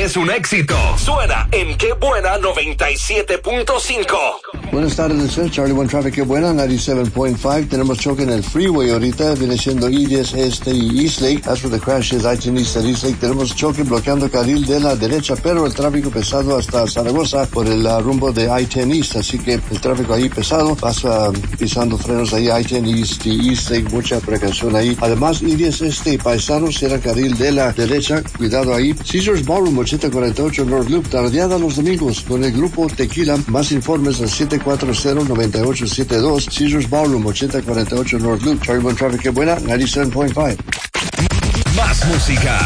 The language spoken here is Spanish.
es un éxito. Suena en Qué Buena 97.5. Buenas tardes, Charlie One Traffic, Qué Buena 97.5. Tenemos choque en el freeway ahorita, viene siendo I-10 Este y East Lake. As for the crashes, I-10 East and East Lake, tenemos choque bloqueando carril de la derecha, pero el tráfico pesado hasta Zaragoza por el rumbo de I-10 East, así que el tráfico ahí pesado, vas pisando frenos ahí, I-10 East y East Lake, mucha precaución ahí. Además, I-10 Este y Paisano cierra carril de la derecha, cuidado ahí. Caesars Ballroom 8048 North Loop, tardeada los domingos con el grupo Tequila. Más informes al 740-9872. Caesars Ballroom 8048 North Loop. Charlie One Traffic, Qué Buena 97.5. Más música,